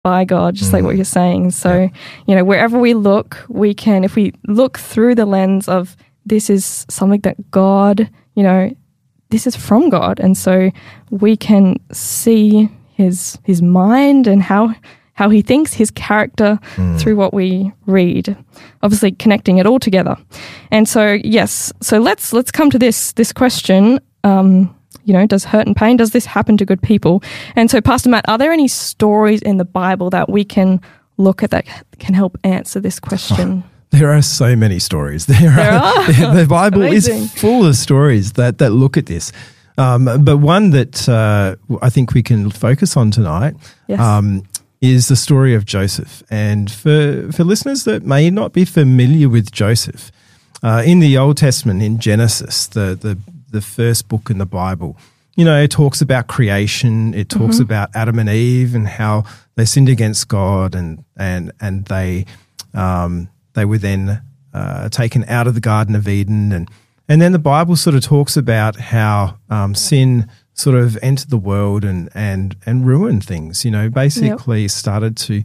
by God, just like what you're saying. So, wherever we look, we can, if we look through the lens of this is something that God, this is from God. And so we can see his mind and how he thinks, his character through what we read, obviously connecting it all together. And so, yes, so let's come to this question, does hurt and pain, does this happen to good people? And so, Pastor Matt, are there any stories in the Bible that we can look at that can help answer this question? There are so many stories. There are. The Bible Amazing. is full of stories that look at this. But one that I think we can focus on tonight is the story of Joseph. And for listeners that may not be familiar with Joseph, in the Old Testament, in Genesis, the first book in the Bible, it talks about creation. It talks about Adam and Eve and how they sinned against God, and they were then taken out of the Garden of Eden, and then the Bible sort of talks about how sin sort of entered the world and ruined things. Basically started to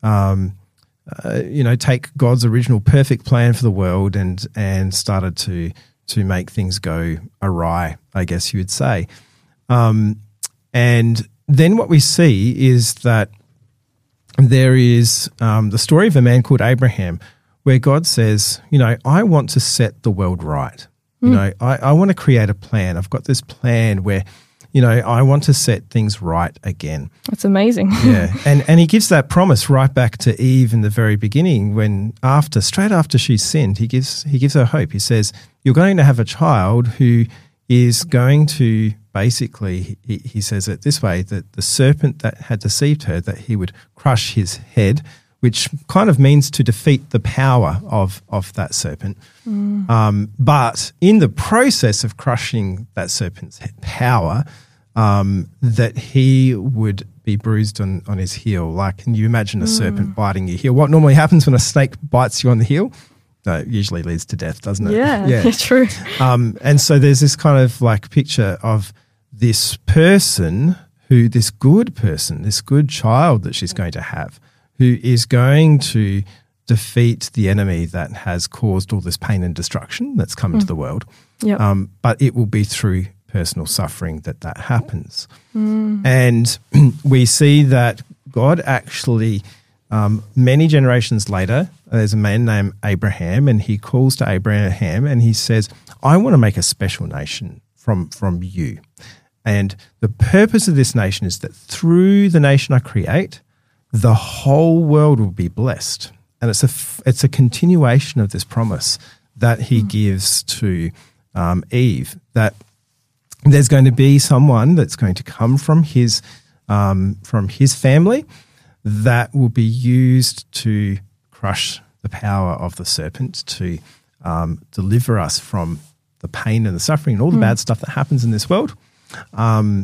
take God's original perfect plan for the world and started to make things go awry, I guess you would say. And then what we see is that there is the story of a man called Abraham, where God says, I want to set the world right. I want to create a plan. I've got this plan where, I want to set things right again. That's amazing. Yeah. And he gives that promise right back to Eve in the very beginning when straight after she sinned, he gives her hope. He says, you're going to have a child who is going to basically, he says it this way, that the serpent that had deceived her, that he would crush his head, which kind of means to defeat the power of that serpent. But in the process of crushing that serpent's power, that he would be bruised on his heel. Like, can you imagine a serpent biting your heel? What normally happens when a snake bites you on the heel? It usually leads to death, doesn't it? Yeah, true. And so there's this kind of like picture of this person this good child that she's going to have, who is going to defeat the enemy that has caused all this pain and destruction that's come into the world. Yep. But it will be through personal suffering that happens. And we see that God actually, many generations later, there's a man named Abraham, and he calls to Abraham and he says, I want to make a special nation from you. And the purpose of this nation is that through the nation I create, the whole world will be blessed. And it's a continuation of this promise that he gives to Eve, that there's going to be someone that's going to come from his family that will be used to crush the power of the serpent, to deliver us from the pain and the suffering and all the bad stuff that happens in this world. And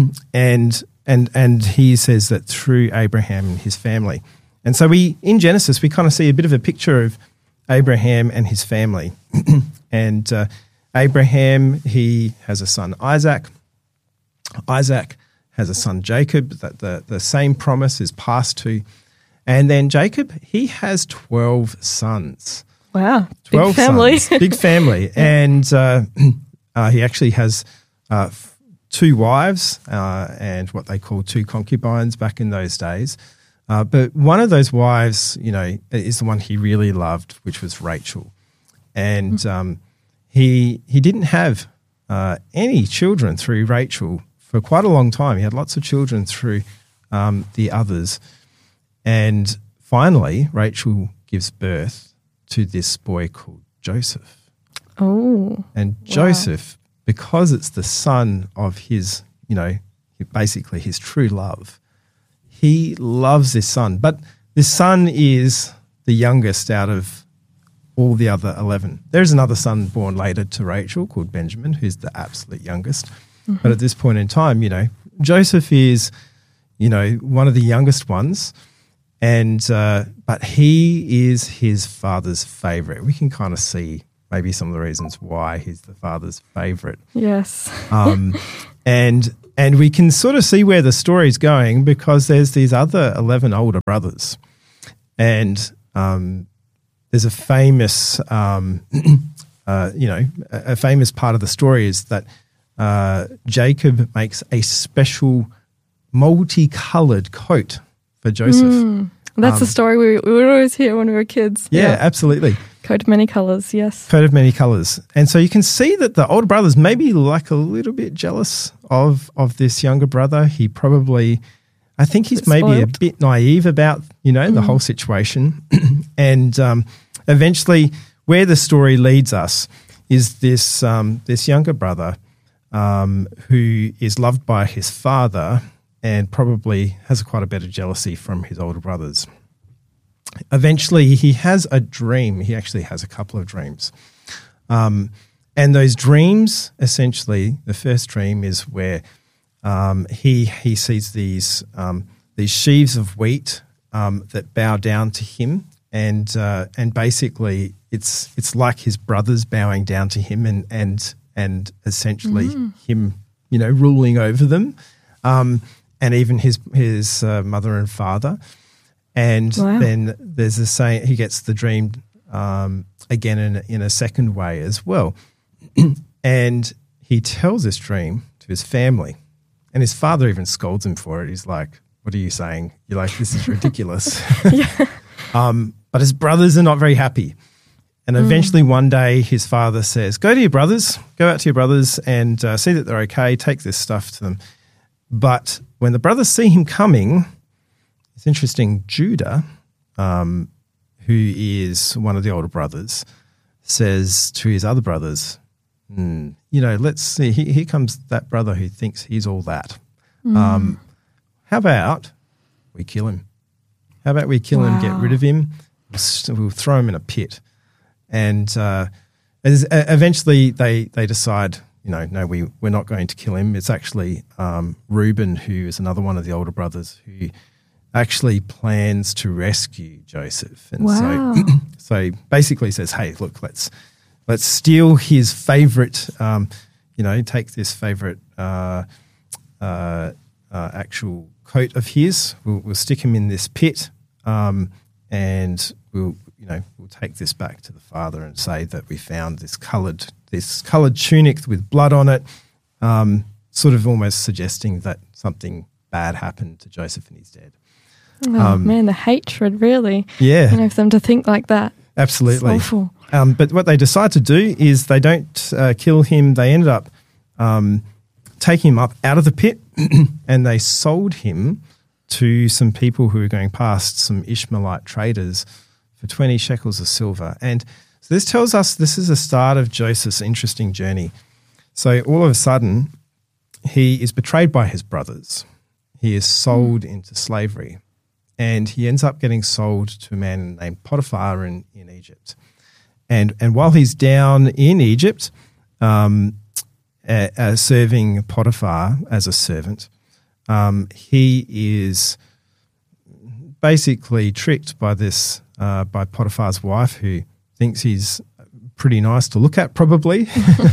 he says that through Abraham and his family. And so in Genesis, we kind of see a bit of a picture of Abraham and his family. And Abraham, he has a son, Isaac. Isaac has a son, Jacob, that the same promise is passed to. And then Jacob, he has 12 sons. Wow, 12 big family. Sons, big family. And he actually has 2 wives and what they call 2 concubines back in those days. But one of those wives, is the one he really loved, which was Rachel. And he didn't have any children through Rachel for quite a long time. He had lots of children through the others. And finally, Rachel gives birth to this boy called Joseph. Oh. And Joseph, because it's the son of his, basically his true love, he loves this son. But this son is the youngest out of all the other 11. There's another son born later to Rachel called Benjamin, who's the absolute youngest. But at this point in time, Joseph is, one of the youngest ones. And but he is his father's favorite. We can kind of see maybe some of the reasons why he's the father's favorite. Yes. And And we can sort of see where the story's going because there's these other 11 older brothers. And there's a famous, a famous part of the story is that Jacob makes a special multicolored coat for Joseph. That's the story we would always hear when we were kids. Yeah, absolutely. Coat of many colours, yes. Coat of many colours. And so you can see that the older brothers maybe like a little bit jealous of this younger brother. He probably, I think he's maybe a bit naive about, the whole situation. And eventually where the story leads us is this younger brother who is loved by his father and probably has quite a bit of jealousy from his older brothers. Eventually, he has a dream. He actually has a couple of dreams. And those dreams, essentially, the first dream is where he sees these sheaves of wheat that bow down to him, and basically it's like his brothers bowing down to him and essentially him, ruling over them, and even his mother and father. And then there's a saying, he gets the dream again in a second way as well. And he tells this dream to his family. And his father even scolds him for it. He's like, what are you saying? You're like, this is ridiculous. But his brothers are not very happy. And eventually one day his father says, go out to your brothers and see that they're okay. Take this stuff to them. But when the brothers see him coming, it's interesting, Judah, who is one of the older brothers, says to his other brothers, let's see, here comes that brother who thinks he's all that. How about we kill him? How about we kill him, get rid of him? We'll throw him in a pit. And eventually they decide, no, we're not going to kill him. It's actually Reuben, who is another one of the older brothers, who actually plans to rescue Joseph. And so basically says, hey, look, let's steal his favorite, take this favorite actual coat of his. We'll stick him in this pit, and we'll take this back to the father and say that we found this coloured tunic with blood on it, sort of almost suggesting that something bad happened to Joseph and he's dead. Oh, man, the hatred, really. Yeah. For them to think like that. Absolutely. It's awful. But what they decide to do is they don't kill him. They ended up taking him up out of the pit and they sold him to some people who were going past, some Ishmaelite traders, for 20 shekels of silver. And so this tells us this is the start of Joseph's interesting journey. So all of a sudden, he is betrayed by his brothers. He is sold into slavery. And he ends up getting sold to a man named Potiphar in Egypt. And while he's down in Egypt, serving Potiphar as a servant, he is basically tricked by by Potiphar's wife, who thinks he's pretty nice to look at, probably.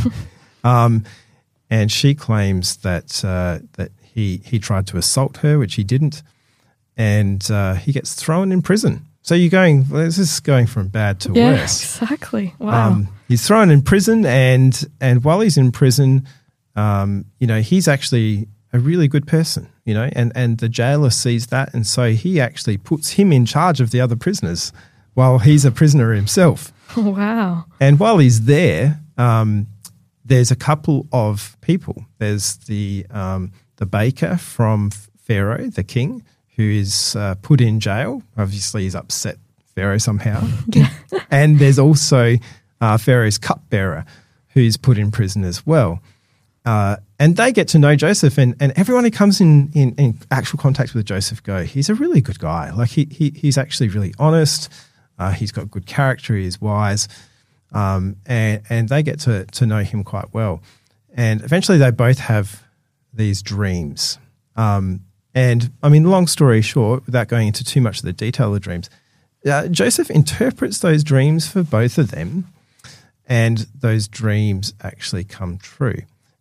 And she claims that he tried to assault her, which he didn't. And he gets thrown in prison. So this is going from bad to worse. Yeah, exactly. Wow. He's thrown in prison, and while he's in prison, he's actually a really good person, and the jailer sees that, and so he actually puts him in charge of the other prisoners while he's a prisoner himself. Wow. And while he's there, there's a couple of people. There's the baker from Pharaoh, the king, who is put in jail. Obviously, he's upset Pharaoh somehow. And there's also Pharaoh's cupbearer, who's put in prison as well. And they get to know Joseph, and everyone who comes in actual contact with Joseph he's a really good guy. Like he's actually really honest. He's got good character. He's wise. And they get to know him quite well. And eventually they both have these dreams. And I mean, long story short, without going into too much of the detail of the dreams, Joseph interprets those dreams for both of them, and those dreams actually come true.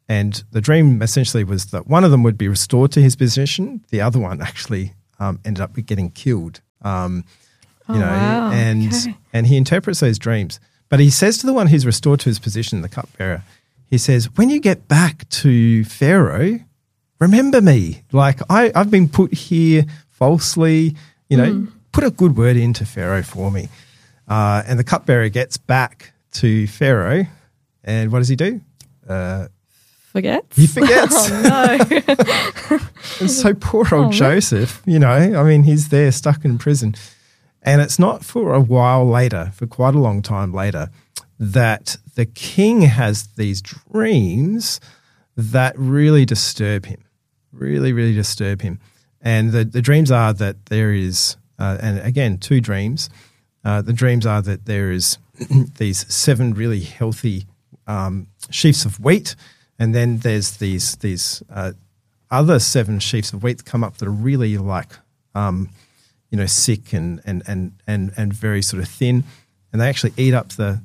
And the dream essentially was that one of them would be restored to his position. The other one actually ended up getting killed. Wow. And he interprets those dreams. But he says to the one who's restored to his position, the cupbearer, he says, when you get back to Pharaoh, remember me. Like I've been put here falsely, put a good word into Pharaoh for me. And the cupbearer gets back to Pharaoh, and what does he do? Forgets? He forgets. Oh, no. And so poor old Joseph, he's there stuck in prison. And it's not for a while later, for quite a long time later, that the king has these dreams that really disturb him, really, really disturb him. And the dreams are that there is, and again, two dreams. The dreams are that there is these 7 really healthy sheaves of wheat, and then there's these other 7 sheaves of wheat that come up that are really like sick and very sort of thin, and they actually eat up the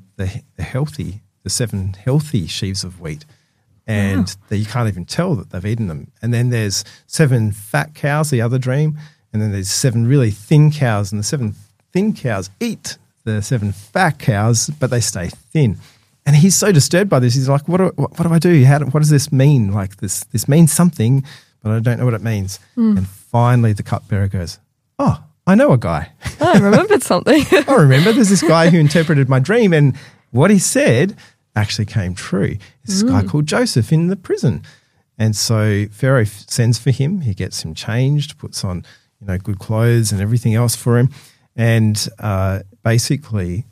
7 healthy sheaves of wheat, and you can't even tell that they've eaten them. And then there's 7 fat cows, the other dream, and then there's 7 really thin cows, and the 7 thin cows eat the 7 fat cows, but they stay thin. And he's so disturbed by this. He's like, what do I do? What does this mean? Like this means something, but I don't know what it means. And finally the cupbearer goes, oh, I know a guy. I remembered something. I remember there's this guy who interpreted my dream, and what he said actually came true. It's this guy called Joseph in the prison. And so Pharaoh sends for him. He gets him changed, puts on good clothes and everything else for him. And basically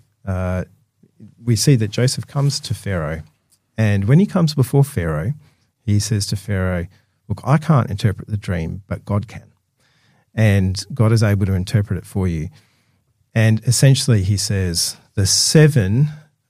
we see that Joseph comes to Pharaoh. And when he comes before Pharaoh, he says to Pharaoh, look, I can't interpret the dream, but God can. And God is able to interpret it for you. And essentially he says the 7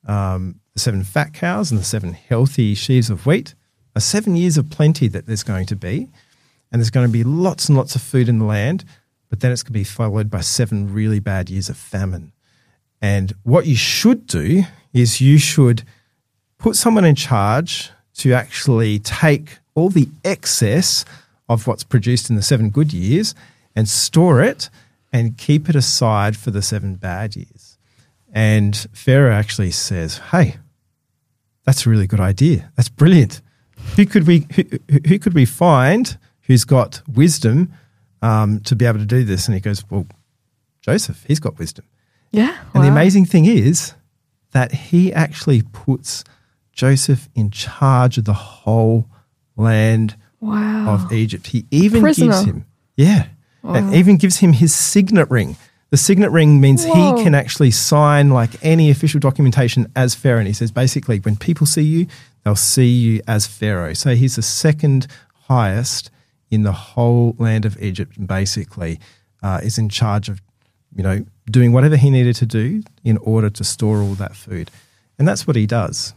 fat cows and the 7 healthy sheaves of wheat are 7 years of plenty that there's going to be. And there's going to be lots and lots of food in the land, but then it's going to be followed by 7 really bad years of famine. And what you should do is you should put someone in charge to actually take all the excess of what's produced in the 7 good years and store it and keep it aside for the 7 bad years. And Pharaoh actually says, hey, that's a really good idea. That's brilliant. Who could we find who's got wisdom to be able to do this? And he goes, well, Joseph, he's got wisdom. Yeah. And the amazing thing is that he actually puts Joseph in charge of the whole land of Egypt. He even gives him, and even gives him his signet ring. The signet ring means he can actually sign like any official documentation as Pharaoh. And he says basically when people see you, they'll see you as Pharaoh. So he's the second highest in the whole land of Egypt, and basically is in charge of, doing whatever he needed to do in order to store all that food. And that's what he does.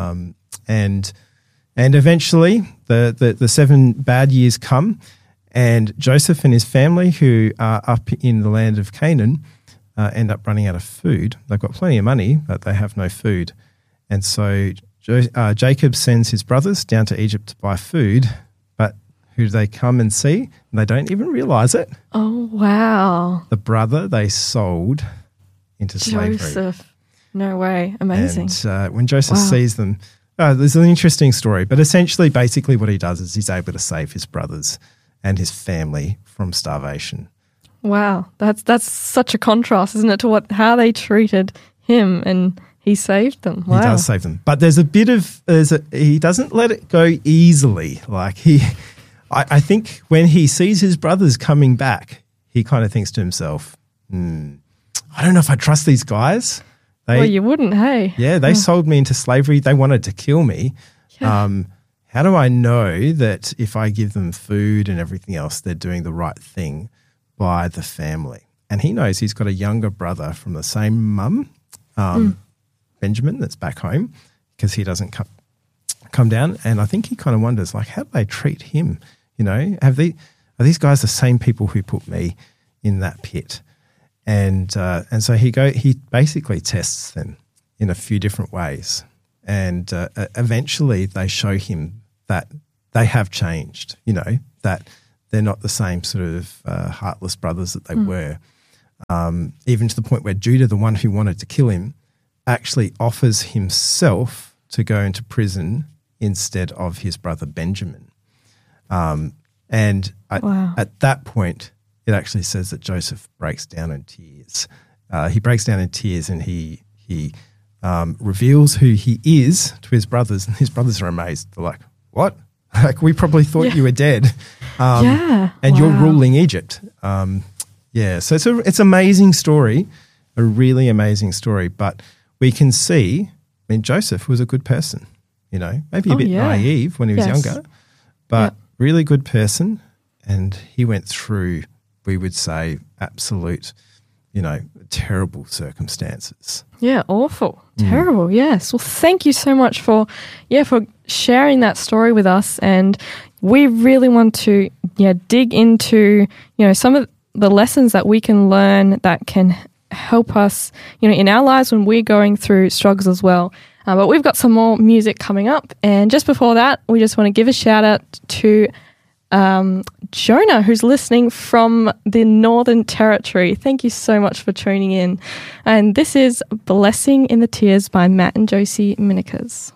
And eventually the 7 bad years come, and Joseph and his family, who are up in the land of Canaan, end up running out of food. They've got plenty of money, but they have no food. And so Jacob sends his brothers down to Egypt to buy food, but who do they come and see? And they don't even realize it. Oh, wow. The brother they sold into slavery. Joseph. No way. Amazing. And when Joseph sees them, there's an interesting story, but essentially, basically what he does is he's able to save his brothers and his family from starvation. Wow. That's such a contrast, isn't it, to how they treated him, and he saved them. Wow. He does save them. But there's a bit of, he doesn't let it go easily. Like I think when he sees his brothers coming back, he kind of thinks to himself, I don't know if I trust these guys. Well, you wouldn't, hey? Yeah, they sold me into slavery. They wanted to kill me. Yeah. How do I know that if I give them food and everything else, they're doing the right thing by the family? And he knows he's got a younger brother from the same mum, Benjamin, that's back home, because he doesn't come down. And I think he kind of wonders, like, how do they treat him? Are these guys the same people who put me in that pit? And so he basically tests them in a few different ways. And eventually they show him that they have changed, that they're not the same sort of heartless brothers that they were. Even to the point where Judah, the one who wanted to kill him, actually offers himself to go into prison instead of his brother Benjamin. And at that point, it actually says that Joseph breaks down in tears. He breaks down in tears and he reveals who he is to his brothers, and his brothers are amazed. They're like, what? Like, we probably thought you were dead. And you're ruling Egypt. So it's an amazing story, a really amazing story. But we can see, Joseph was a good person, maybe a bit naive when he was younger, but really good person. And he went through, we would say, absolute, terrible circumstances. Yeah, awful. Terrible, yes. Well, thank you so much for sharing that story with us. And we really want to dig into, some of the lessons that we can learn that can help us, in our lives when we're going through struggles as well. But we've got some more music coming up. And just before that, we just want to give a shout out to Jonah, who's listening from the Northern Territory. Thank you so much for tuning in. And this is Blessing in the Tears by Matt and Josie Minikers.